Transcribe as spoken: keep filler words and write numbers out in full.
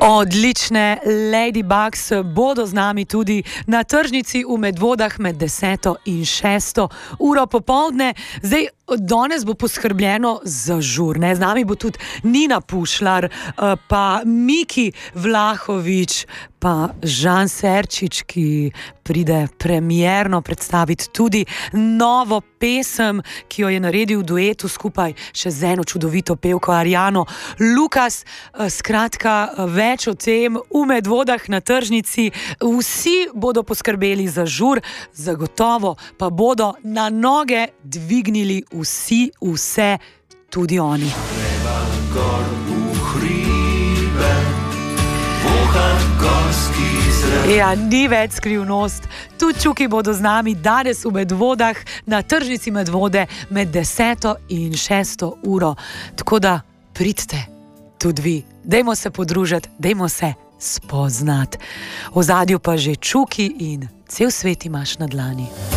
Odlične Ladybugs bodo z nami tudi na tržnici v Medvodah med deseto in šesto uro popoldne. Zdaj, danes bo poskrbljeno za žur. Ne? Z nami bo tudi Nina Pušlar, pa Miki Vlahovič, pa Žan Serčič, ki pride premierno predstaviti tudi novo pesem, ki jo je naredil v duetu skupaj še z eno čudovito pevko Arjano Lukas. Skratka, več o tem v Medvodah na tržnici. Vsi bodo poskrbeli za žur, zagotovo pa bodo na noge dvignili vsi, vse, tudi oni. Treba gor v hribe, vohat gorski zrak. Ja, ni več skrivnost. Tudi čuki bodo z nami danes v Medvodah na tržnici Medvode med deseto in šesto uro. Tako da pridite tudi vi. Dajmo se podružiti, dajmo se spoznati. V ozadju pa že čuki in cel svet imaš na dlani.